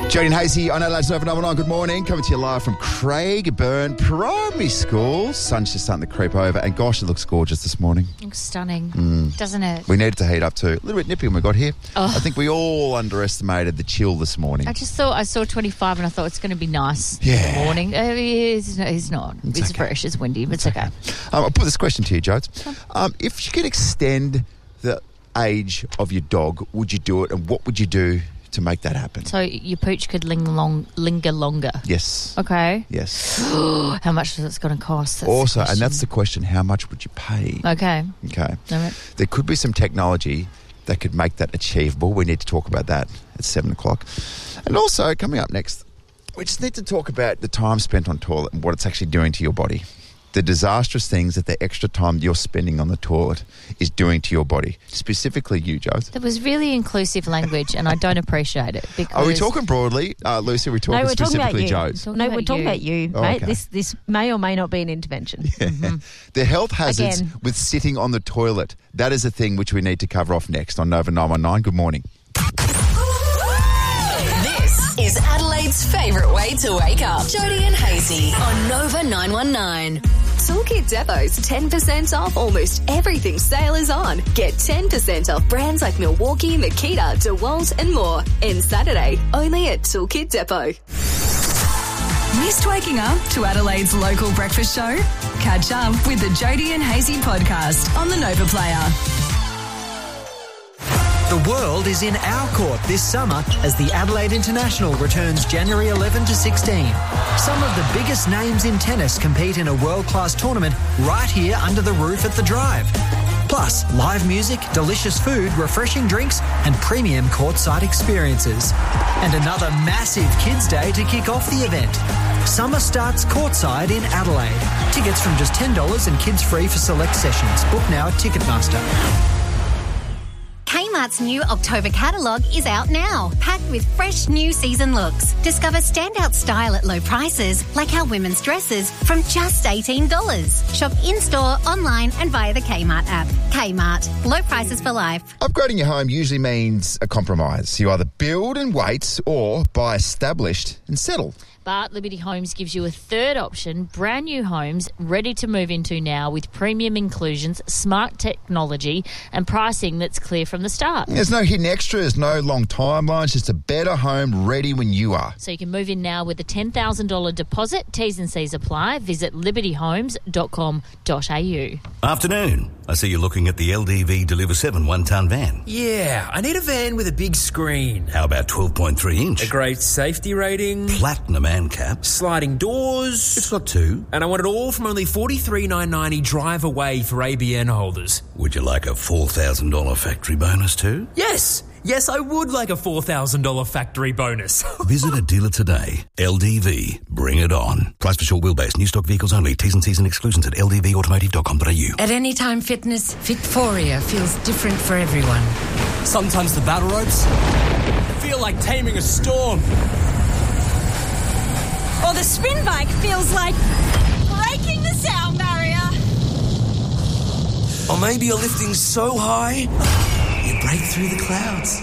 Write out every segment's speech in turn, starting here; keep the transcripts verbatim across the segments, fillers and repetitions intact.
Jody and Hazy on Adelaide's Nova ninety-nine. Good morning. Coming to you live from Craigburn Primary School. Sun's just starting to creep over, and gosh, it looks gorgeous this morning. Looks stunning, Mm. doesn't it? We needed to heat up too. A little bit nippy when we got here. Oh. I think we all underestimated the chill this morning. I just thought, I saw twenty-five and I thought it's going to be nice Yeah. in the morning. Uh, it's, it's not. It's, It's okay. fresh, it's windy, but it's okay. Um, I'll put this question to you, Jodes. Um, if you could extend the age of your dog, would you do it, and what would you do to make that happen? So your pooch could ling long, linger longer. Yes. Okay. Yes. How much is it going to cost? That's Also, the and that's the question, how much would you pay? Okay. Okay. All right. There could be some technology that could make that achievable. We need to talk about that at seven o'clock. And also, coming up next, we just need to talk about the time spent on toilet and what it's actually doing to your body. The disastrous things that the extra time you're spending on the toilet is doing to your body. Specifically you, Joe. That was really inclusive language, and I don't appreciate it. Because Are we talking broadly? Uh, Lucy, are we talking No, we're talking about specifically you. Joe's? Talking No, about we're talking you. about you, Oh, mate. okay. This this may or may not be an intervention. Yeah. The health hazards Again. with sitting on the toilet. That is a thing which we need to cover off next on Nova nine one nine. Good morning. This is Adelaide's favourite way to wake up. Jody and Hazy on Nova nine one nine. Toolkit Depot's ten percent off almost everything sale is on. Get ten percent off brands like Milwaukee, Makita, DeWalt and more. And Saturday, only at Toolkit Depot. Missed waking up to Adelaide's local breakfast show? Catch up with the Jody and Hazy podcast on the Nova Player. The world is in our court this summer as the Adelaide International returns January eleventh to sixteen. Some of the biggest names in tennis compete in a world-class tournament right here under the roof at the Drive. Plus, live music, delicious food, refreshing drinks and premium courtside experiences. And another massive Kids' Day to kick off the event. Summer starts courtside in Adelaide. Tickets from just ten dollars and kids free for select sessions. Book now at Ticketmaster. Kmart's new October catalogue is out now, packed with fresh new season looks. Discover standout style at low prices, like our women's dresses, from just eighteen dollars. Shop in-store, online and via the Kmart app. Kmart, low prices for life. Upgrading your home usually means a compromise. You either build and wait or buy established and settle. But Liberty Homes gives you a third option, brand new homes ready to move into now with premium inclusions, smart technology and pricing that's clear from the start. There's no hidden extras, no long timelines, just a better home ready when you are. So you can move in now with a ten thousand dollars deposit. T's and C's apply. Visit liberty homes dot com dot a u. Afternoon. I see you're looking at the L D V Deliver seven one-tonne van. Yeah, I need a van with a big screen. How about twelve point three inch? A great safety rating. Platinum and cap. Sliding doors. It's got two. And I want it all from only forty-three thousand nine hundred ninety drive away for A B N holders. Would you like a four thousand dollars factory bonus too? Yes! Yes, I would like a four thousand dollars factory bonus. Visit a dealer today. L D V. Bring it on. Price for short wheelbase. New stock vehicles only. T's and C's and exclusions at l d v automotive dot com dot a u. At Anytime Fitness, Fitforia feels different for everyone. Sometimes the battle ropes feel like taming a storm. Or the spin bike feels like breaking the sound barrier. Or maybe you're lifting so high, you break through the clouds.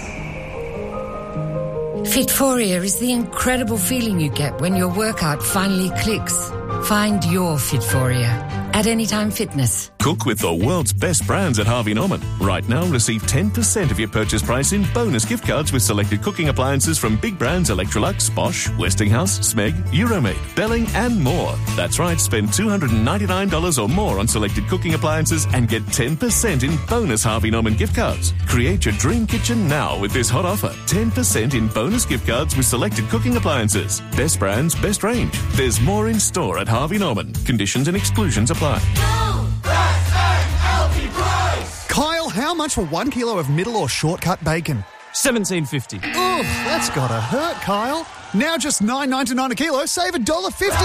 Fitforia is the incredible feeling you get when your workout finally clicks. Find your Fitforia at Anytime Fitness. Cook with the world's best brands at Harvey Norman. Right now, receive ten percent of your purchase price in bonus gift cards with selected cooking appliances from big brands Electrolux, Bosch, Westinghouse, Smeg, Euromade, Belling and more. That's right, spend two hundred ninety-nine dollars or more on selected cooking appliances and get ten percent in bonus Harvey Norman gift cards. Create your dream kitchen now with this hot offer. ten percent in bonus gift cards with selected cooking appliances. Best brands, best range. There's more in store at Harvey Norman. Conditions and exclusions apply. Kyle, how much for one kilo of middle or shortcut bacon? seventeen fifty. Oof, that's gotta hurt, Kyle. Now just nine ninety-nine a kilo, save one dollar fifty.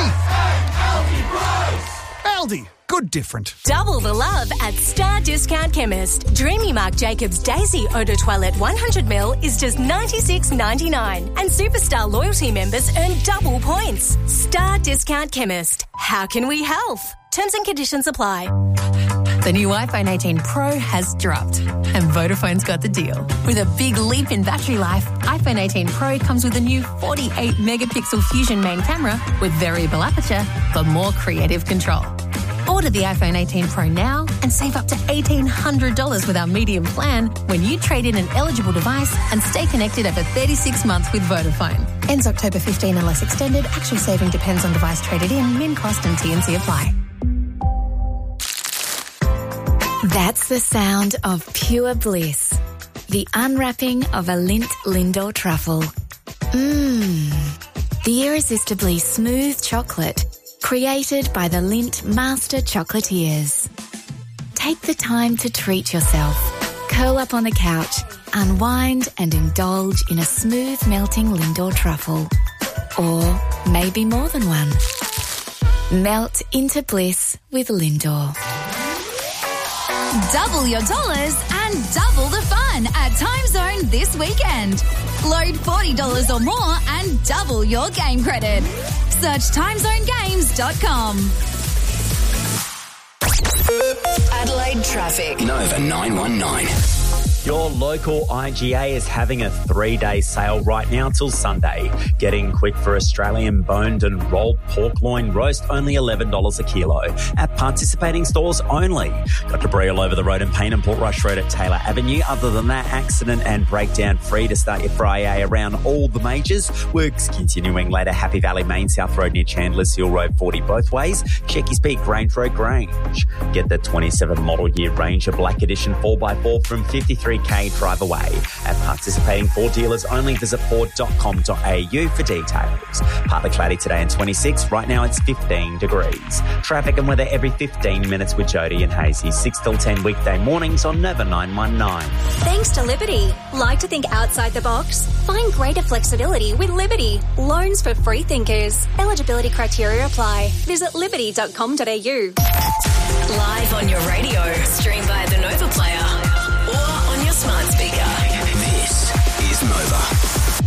Aldi, good different. Double the love at Star Discount Chemist. Dreamy Marc Jacobs Daisy Eau de Toilette one hundred milliliters is just ninety-six ninety-nine. And Superstar loyalty members earn double points. Star Discount Chemist. How can we help? Terms and conditions apply. The new iPhone eighteen Pro has dropped, And Vodafone's got the deal. With a big leap in battery life, iPhone eighteen Pro comes with a new forty-eight megapixel Fusion main camera with variable aperture for more creative control. Order the iPhone eighteen Pro now and save up to eighteen hundred dollars with our medium plan when you trade in an eligible device and stay connected over thirty-six months with Vodafone. Ends October fifteenth unless extended. Actual saving depends on device traded in. Min cost and T and C apply. That's the sound of pure bliss. The unwrapping of a Lindt Lindor truffle. Mmm. The irresistibly smooth chocolate created by the Lindt Master Chocolatiers. Take the time to treat yourself. Curl up on the couch, unwind and indulge in a smooth melting Lindor truffle. Or maybe more than one. Melt into bliss with Lindor. Double your dollars and double the fun at Time Zone this weekend. Load forty dollars or more and double your game credit. Search time zone games dot com. Adelaide traffic. Nova nine one nine. Your local I G A is having a three-day sale right now till Sunday. Get in quick for Australian boned and rolled pork loin roast, only eleven dollars a kilo. At participating stores only. Got debris all over the road in Payne and Portrush Road at Taylor Avenue. Other than that, accident and breakdown free to start your Friday around all the majors. Works continuing later. Happy Valley Main South Road near Chandler's Hill Road, forty both ways. Check your speed, Grange Road, Grange. Get the twenty-seven model year Ranger Black Edition four by four from fifty-three K drive away. At participating Ford dealers only, visit ford dot com dot a u for details. Partly cloudy today and twenty-six. Right now it's fifteen degrees. Traffic and weather every fifteen minutes with Jody and Hazy. six till ten weekday mornings on Nova nine one nine. Thanks to Liberty. Like to think outside the box? Find greater flexibility with Liberty. Loans for free thinkers. Eligibility criteria apply. Visit liberty dot com dot a u. Live on your radio. Stream via the Nova Player. Or on your smart speaker. This is Nova.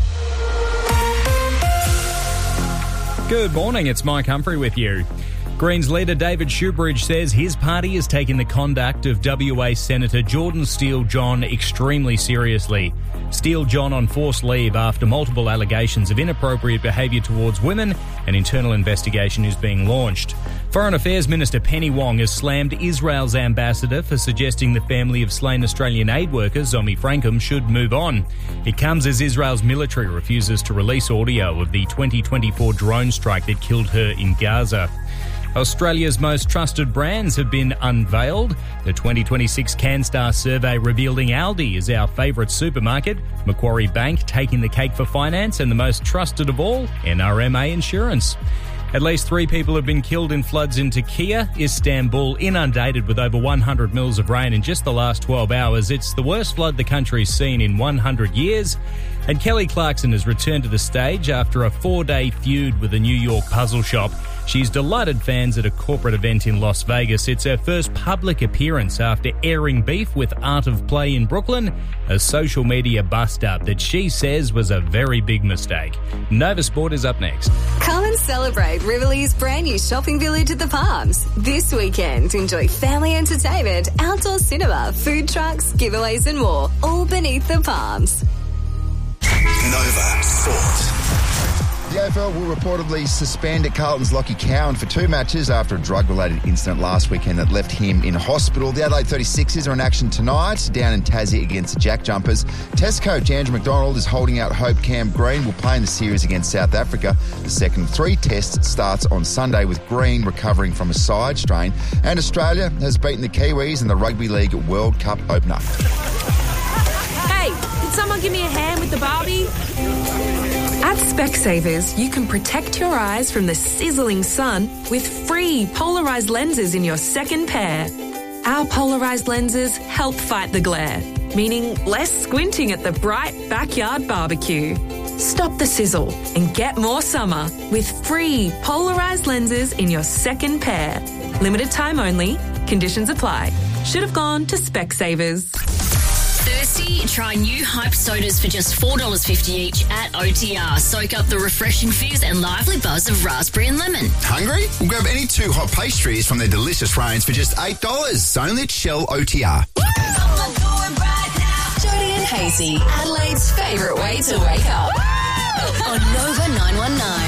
Good morning, it's Mike Humphrey with you. Greens leader David Shoebridge says his party is taking the conduct of W A Senator Jordan Steele-John extremely seriously. Steele-John on forced leave after multiple allegations of inappropriate behaviour towards women. An internal investigation is being launched. Foreign Affairs Minister Penny Wong has slammed Israel's ambassador for suggesting the family of slain Australian aid worker Zomi Frankham should move on. It comes as Israel's military refuses to release audio of the twenty twenty-four drone strike that killed her in Gaza. Australia's most trusted brands have been unveiled. The twenty twenty-six CanStar survey revealing Aldi is our favourite supermarket, Macquarie Bank taking the cake for finance, and the most trusted of all, N R M A Insurance. At least three people have been killed in floods in Turkey. Istanbul inundated with over one hundred mils of rain in just the last twelve hours. It's the worst flood the country's seen in one hundred years. And Kelly Clarkson has returned to the stage after a four-day feud with a New York puzzle shop. She's delighted fans at a corporate event in Las Vegas. It's her first public appearance after airing beef with Art of Play in Brooklyn, a social media bust-up that she says was a very big mistake. Nova Sport is up next. Come and celebrate Riverley's brand new shopping village at the Palms. This weekend, enjoy family entertainment, outdoor cinema, food trucks, giveaways and more, all beneath the Palms. Nova Sport. The A F L will reportedly suspend Carlton's Lockie Cowan for two matches after a drug-related incident last weekend that left him in hospital. The Adelaide thirty-sixers are in action tonight down in Tassie against the Jack Jumpers. Test coach Andrew McDonald is holding out hope Cam Green will play in the series against South Africa. The second three tests starts on Sunday with Green recovering from a side strain. And Australia has beaten the Kiwis in the Rugby League World Cup opener. Hey, can someone give me a hand with the Barbie? At Specsavers, you can protect your eyes from the sizzling sun with free polarised lenses in your second pair. Our polarised lenses help fight the glare, meaning less squinting at the bright backyard barbecue. Stop the sizzle and get more summer with free polarised lenses in your second pair. Limited time only. Conditions apply. Should have gone to Specsavers. Thirsty? Try new Hype sodas for just four dollars fifty each at O T R. Soak up the refreshing fizz and lively buzz of raspberry and lemon. Hungry? We'll grab any two hot pastries from their delicious range for just eight dollars. Only at Shell O T R. Someone do it right. and Hazy, Adelaide's favourite way to wake up. On Nova nine one nine.